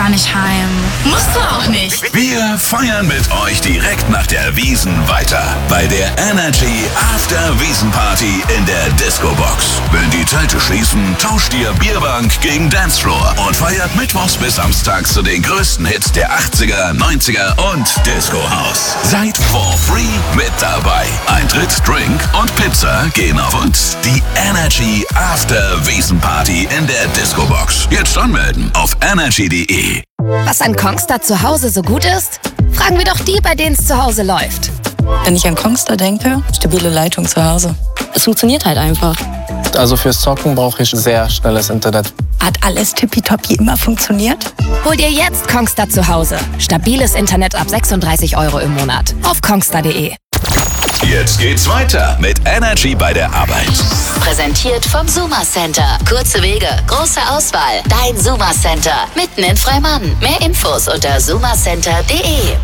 gar nicht heim. Musst du auch nicht. Wir feiern mit euch direkt nach der Wiesn weiter. Bei der Energy After Wiesn Party in der Disco-Box. Wenn die Zelte schließen, tauscht ihr Bierbank gegen Dancefloor und feiert mittwochs bis samstags zu den größten Hits der 80er, 90er und Disco House. Seid for free mit dabei. Eintritt, Drink und Pizza gehen auf uns. Die Energy After Wiesn Party in der Disco-Box. Jetzt anmelden auf energy.de. Was an Kongstar zu Hause so gut ist? Fragen wir doch die, bei denen es zu Hause läuft. Wenn ich an Kongstar denke, stabile Leitung zu Hause. Es funktioniert halt einfach. Also fürs Zocken brauche ich sehr schnelles Internet. Hat alles tippitoppi immer funktioniert? Hol dir jetzt Kongstar zu Hause. Stabiles Internet ab 36 € im Monat. Auf kongstar.de. Jetzt geht's weiter mit Energy bei der Arbeit. Präsentiert vom Suma Center. Kurze Wege, große Auswahl. Dein Suma Center. Mitten in Freimann. Mehr Infos unter sumacenter.de.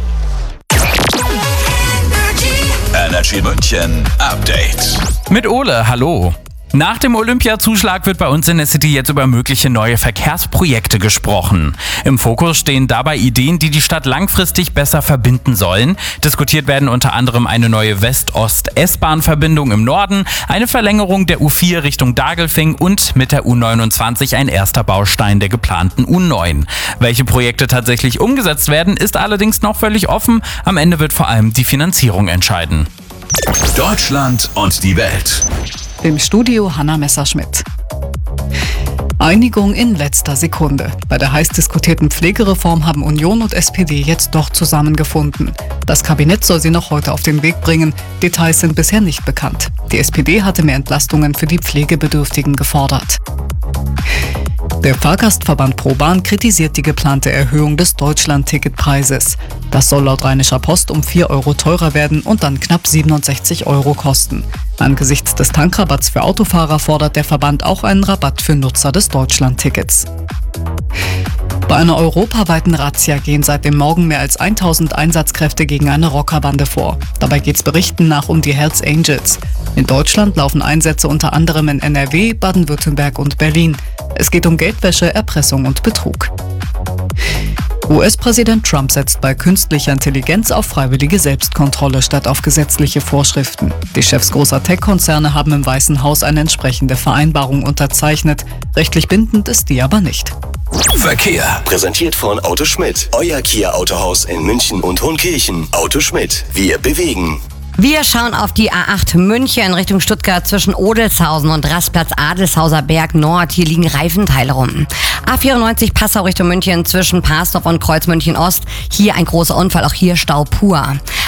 Energy München Update. Mit Ole, hallo. Nach dem Olympiazuschlag wird bei uns in der City jetzt über mögliche neue Verkehrsprojekte gesprochen. Im Fokus stehen dabei Ideen, die die Stadt langfristig besser verbinden sollen. Diskutiert werden unter anderem eine neue West-Ost-S-Bahn-Verbindung im Norden, eine Verlängerung der U4 Richtung Dagelfing und mit der U29 ein erster Baustein der geplanten U9. Welche Projekte tatsächlich umgesetzt werden, ist allerdings noch völlig offen. Am Ende wird vor allem die Finanzierung entscheiden. Deutschland und die Welt. Im Studio Hanna Messerschmidt. Einigung in letzter Sekunde. Bei der heiß diskutierten Pflegereform haben Union und SPD jetzt doch zusammengefunden. Das Kabinett soll sie noch heute auf den Weg bringen. Details sind bisher nicht bekannt. Die SPD hatte mehr Entlastungen für die Pflegebedürftigen gefordert. Der Fahrgastverband ProBahn kritisiert die geplante Erhöhung des Deutschland-Ticketpreises. Das soll laut Rheinischer Post um 4 € teurer werden und dann knapp 67 € kosten. Angesichts des Tankrabatts für Autofahrer fordert der Verband auch einen Rabatt für Nutzer des Deutschland-Tickets. Bei einer europaweiten Razzia gehen seit dem Morgen mehr als 1000 Einsatzkräfte gegen eine Rockerbande vor. Dabei geht es Berichten nach um die Hells Angels. In Deutschland laufen Einsätze unter anderem in NRW, Baden-Württemberg und Berlin. Es geht um Geldwäsche, Erpressung und Betrug. US-Präsident Trump setzt bei künstlicher Intelligenz auf freiwillige Selbstkontrolle statt auf gesetzliche Vorschriften. Die Chefs großer Tech-Konzerne haben im Weißen Haus eine entsprechende Vereinbarung unterzeichnet. Rechtlich bindend ist die aber nicht. Verkehr. Präsentiert von Auto Schmidt. Euer Kia Autohaus in München und Hohenkirchen. Auto Schmidt. Wir bewegen. Wir schauen auf die A8 München Richtung Stuttgart zwischen Odelshausen und Rastplatz Adelshauser Berg Nord. Hier liegen Reifenteile rum. A94 Passau Richtung München zwischen Parsdorf und Kreuz München Ost. Hier ein großer Unfall, auch hier Stau pur.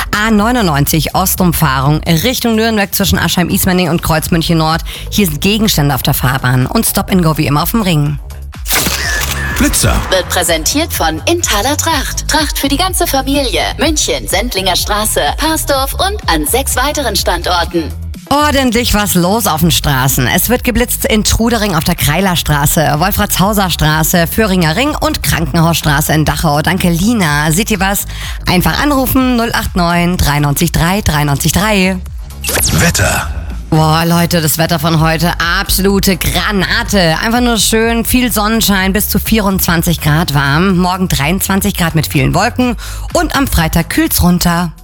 A99 Ostumfahrung Richtung Nürnberg zwischen Aschheim-Ismaning und Kreuz München Nord. Hier sind Gegenstände auf der Fahrbahn und Stop and Go wie immer auf dem Ring. Blitzer. Wird präsentiert von Inthaler Tracht. Tracht für die ganze Familie. München, Sendlinger Straße, Parsdorf und an 6 weiteren Standorten. Ordentlich was los auf den Straßen. Es wird geblitzt in Trudering auf der Kreilerstraße, Wolfratshauser Straße, Föhringer Ring und Krankenhausstraße in Dachau. Danke, Lina. Seht ihr was? Einfach anrufen 089 93 3 93 3. Wetter. Boah, Leute, das Wetter von heute, absolute Granate. Einfach nur schön, viel Sonnenschein, bis zu 24 Grad warm. Morgen 23 Grad mit vielen Wolken und am Freitag kühlt's runter.